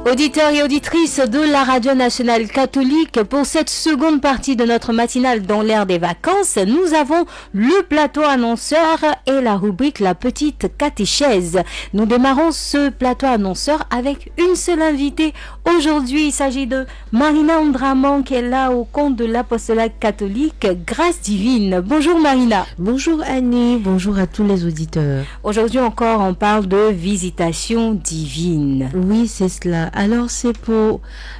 Auditeurs et auditrices de la Radio Nationale Catholique, pour cette seconde partie de notre matinale dans l'ère des vacances, nous avons le plateau annonceur et la rubrique La Petite Catéchèse. Nous démarrons ce plateau annonceur avec une seule invitée. Aujourd'hui, il s'agit de Marina Andraman qui est là au compte de l'apostolat catholique Grâce Divine. Bonjour Marina. Bonjour Annie, bonjour à tous les auditeurs. Aujourd'hui encore, on parle de visitation divine. Oui, c'est cela. Alors c'est pour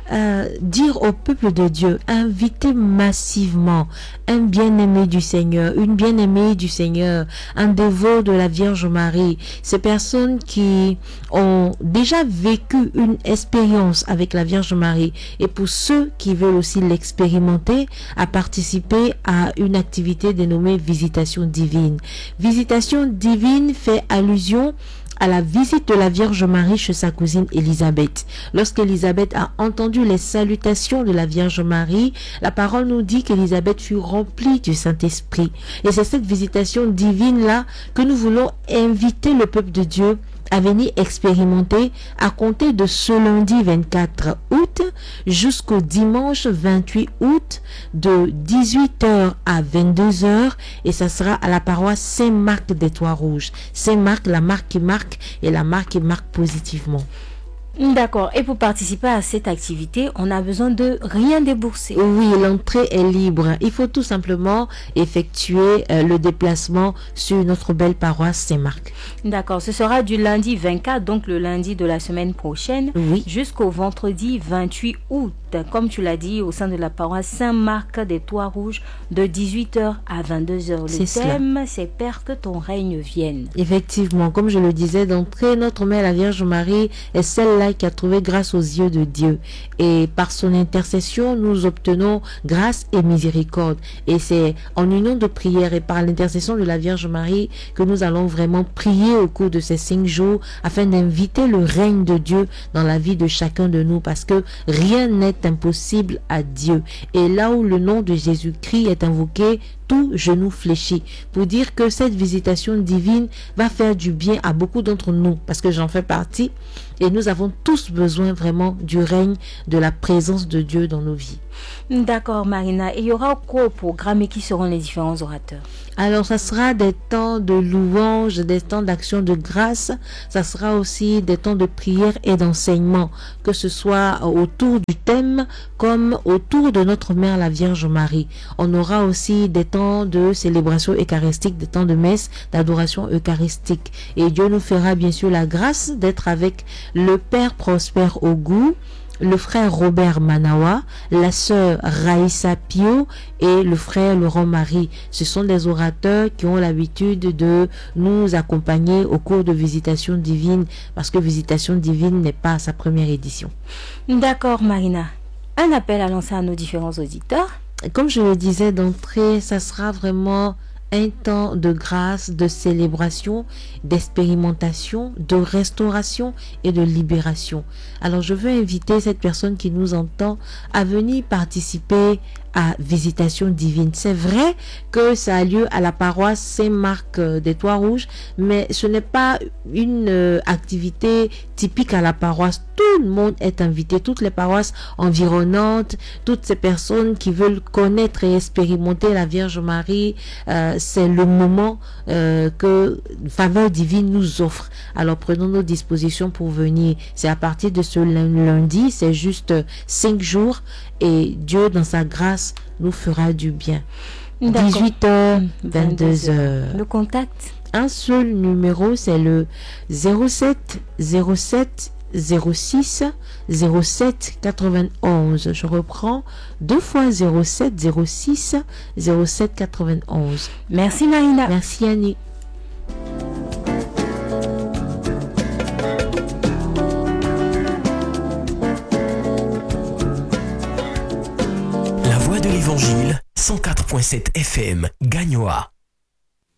dire au peuple de Dieu, inviter massivement un bien-aimé du Seigneur, une bien-aimée du Seigneur, un dévot de la Vierge Marie, ces personnes qui ont déjà vécu une expérience avec la Vierge Marie, et pour ceux qui veulent aussi l'expérimenter, à participer à une activité dénommée Visitation Divine. Visitation Divine fait allusion à la visite de la Vierge Marie chez sa cousine Élisabeth. Lorsqu'Élisabeth a entendu les salutations de la Vierge Marie, la parole nous dit qu'Élisabeth fut remplie du Saint-Esprit. Et c'est cette visitation divine-là que nous voulons inviter le peuple de Dieu à venir expérimenter à compter de ce lundi 24 août jusqu'au dimanche 28 août de 18h à 22h, et ça sera à la paroisse Saint-Marc des Trois-Rouges. Saint-Marc, la marque qui marque, et la marque qui marque positivement. D'accord. Et pour participer à cette activité, on a besoin de rien débourser. Oui, l'entrée est libre. Il faut tout simplement effectuer le déplacement sur notre belle paroisse Saint-Marc. D'accord. Ce sera du lundi 24, donc le lundi de la semaine prochaine, oui, jusqu'au vendredi 28 août. Comme tu l'as dit, au sein de la paroisse Saint-Marc des Trois-Rouges, de 18h à 22h. Le thème, c'est « Père, que ton règne vienne ». Effectivement, comme je le disais d'entrée, notre Mère, la Vierge Marie, est celle-là qui a trouvé grâce aux yeux de Dieu. Et par son intercession, nous obtenons grâce et miséricorde. Et c'est en union de prière et par l'intercession de la Vierge Marie que nous allons vraiment prier au cours de ces 5 jours afin d'inviter le règne de Dieu dans la vie de chacun de nous, parce que rien n'est impossible à Dieu. Et là où le nom de Jésus-Christ est invoqué, tout genou fléchit, pour dire que cette visitation divine va faire du bien à beaucoup d'entre nous, parce que j'en fais partie, et nous avons tous besoin vraiment du règne, de la présence de Dieu dans nos vies. D'accord Marina, et il y aura quoi au programme et qui seront les différents orateurs? Alors ça sera des temps de louange, des temps d'action de grâce, ça sera aussi des temps de prière et d'enseignement, que ce soit autour du thème comme autour de notre Mère la Vierge Marie. On aura aussi des temps de célébration eucharistique, des temps de messe, d'adoration eucharistique. Et Dieu nous fera bien sûr la grâce d'être avec le Père Prosper Ogou, le frère Robert Manawa, la sœur Raïssa Pio et le frère Laurent Marie. Ce sont des orateurs qui ont l'habitude de nous accompagner au cours de Visitation Divine, parce que Visitation Divine n'est pas sa première édition. D'accord Marina. Un appel à lancer à nos différents auditeurs. Comme je le disais d'entrée, ça sera vraiment un temps de grâce, de célébration, d'expérimentation, de restauration et de libération. Alors je veux inviter cette personne qui nous entend à venir participer à Visitation Divine. C'est vrai que ça a lieu à la paroisse Saint-Marc des Trois-Rouges, mais ce n'est pas une activité typique à la paroisse. Tout le monde est invité, toutes les paroisses environnantes, toutes ces personnes qui veulent connaître et expérimenter la Vierge Marie. C'est le moment que Faveur Divine nous offre. Alors prenons nos dispositions pour venir. C'est à partir de ce lundi, c'est juste 5 jours, et Dieu dans sa grâce nous fera du bien. 18h, 22h. Le contact? Un seul numéro, c'est le 07 07 06 07 91. Je reprends 2 fois 07 06 07 91. Merci Marina. Merci Annie. La voix de l'Évangile, 104.7 FM, Gagnoa.